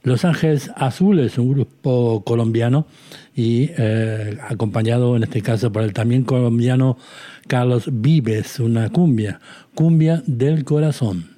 Los Ángeles Azules, un grupo colombiano y acompañado en este caso por el también colombiano Carlos Vives, una cumbia del corazón.